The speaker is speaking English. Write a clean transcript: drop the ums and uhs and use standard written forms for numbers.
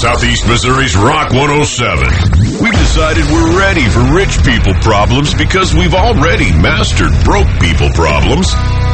Southeast Missouri's Rock 107. We've decided we're ready for rich people problems because we've already mastered broke people problems.